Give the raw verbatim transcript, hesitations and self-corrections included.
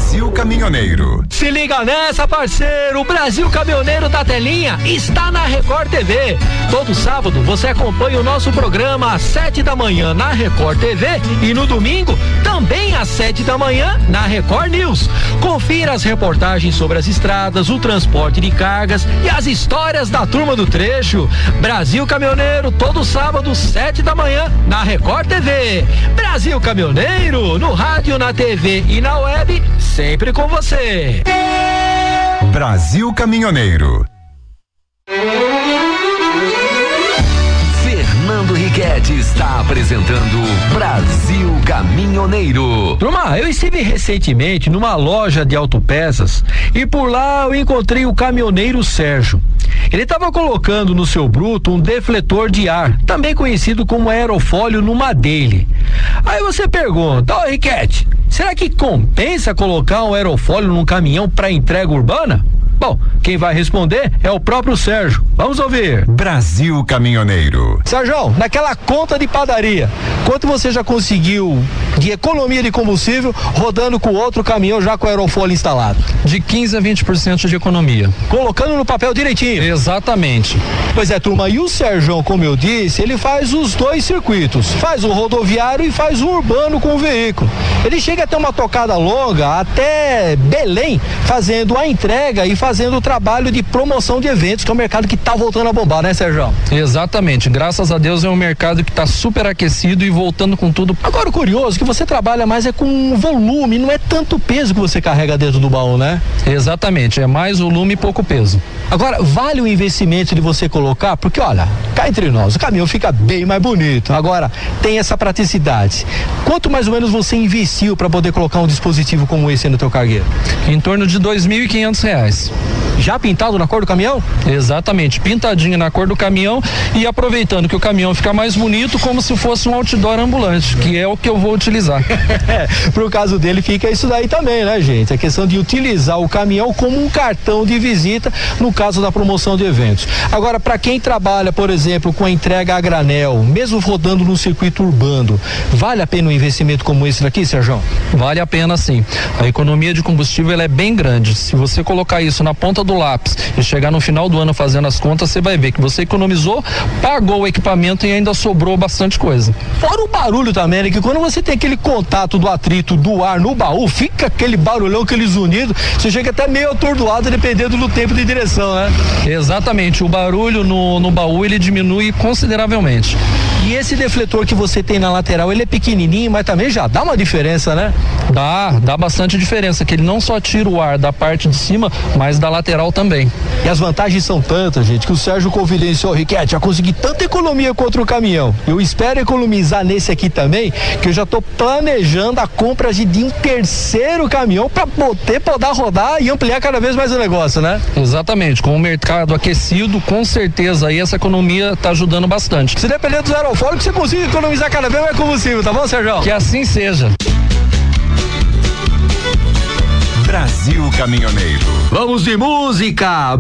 Brasil Caminhoneiro. Se liga nessa, parceiro, o Brasil Caminhoneiro da Telinha está na Record T V. Todo sábado você acompanha o nosso programa às sete da manhã na Record T V e no domingo também às sete da manhã na Record News. Confira as reportagens sobre as estradas, o transporte de cargas e as histórias da turma do trecho. Brasil Caminhoneiro, todo sábado, sete da manhã na Record T V. Brasil Caminhoneiro, no rádio, na T V e na web, sempre com você. Brasil Caminhoneiro. Fernando Riquetti está apresentando Brasil Caminhoneiro. Turma, eu estive recentemente numa loja de autopeças e por lá eu encontrei o caminhoneiro Sérgio. Ele estava colocando no seu bruto um defletor de ar, também conhecido como aerofólio, numa dele. Aí você pergunta, ó, Riquetti, será que compensa colocar um aerofólio num caminhão para entrega urbana? Bom, quem vai responder é o próprio Sérgio. Vamos ouvir. Brasil Caminhoneiro. Sérgio, naquela conta de padaria, quanto você já conseguiu de economia de combustível rodando com outro caminhão já com o aerofólio instalado? De quinze a vinte por cento de economia. Colocando no papel direitinho? Exatamente. Pois é, turma, e o Sérgio, como eu disse, ele faz os dois circuitos, faz o rodoviário e faz o urbano com o veículo. Ele chega a ter uma tocada longa até Belém, fazendo a entrega e fazendo o trabalho de promoção de eventos, que é um mercado que tá voltando a bombar, né, Sérgio? Exatamente, graças a Deus é um mercado que tá super aquecido e voltando com tudo. Agora, o curioso é que você trabalha mais é com volume, não é tanto peso que você carrega dentro do baú, né? Exatamente, é mais volume e pouco peso. Agora, vale o investimento de você colocar, porque olha, cá entre nós, o caminhão fica bem mais bonito. Agora, tem essa praticidade. Quanto mais ou menos você investiu para poder colocar um dispositivo como esse no teu cargueiro? Em torno de dois mil e quinhentos reais. Já pintado na cor do caminhão? Exatamente, pintadinho na cor do caminhão e aproveitando que o caminhão fica mais bonito, como se fosse um outdoor ambulante, que é o que eu vou utilizar. Pro caso dele fica isso daí também, né, gente? A questão de utilizar o caminhão como um cartão de visita no caso da promoção de eventos. Agora, para quem trabalha, por exemplo, com a entrega a granel, mesmo rodando no circuito urbano, vale a pena um investimento como esse daqui, Sérgio? Vale a pena, sim. A economia de combustível ela é bem grande. Se você colocar isso na ponta do lápis e chegar no final do ano fazendo as contas, você vai ver que você economizou, pagou o equipamento e ainda sobrou bastante coisa. Fora o barulho também, né? Que quando você tem aquele contato do atrito do ar no baú, fica aquele barulhão, aqueles unidos, você chega até meio atordoado dependendo do tempo de direção, né? Exatamente, o barulho no, no baú ele diminui consideravelmente. E esse defletor que você tem na lateral, ele é pequenininho, mas também já dá uma diferença, né? Dá, dá bastante diferença, que ele não só tira o ar da parte de cima, mas da lateral também. E as vantagens são tantas, gente, que o Sérgio confidenciou, Riquetti, já consegui tanta economia contra o caminhão. Eu espero economizar nesse aqui também, que eu já tô planejando a compra de, de um terceiro caminhão para poder poder rodar e ampliar cada vez mais o negócio, né? Exatamente, com o mercado aquecido, com certeza aí essa economia tá ajudando bastante. Se depender dos aerofólicos, você consiga economizar cada vez mais combustível, tá bom, Sérgio? Que assim seja. Brasil Caminhoneiro. Vamos de música!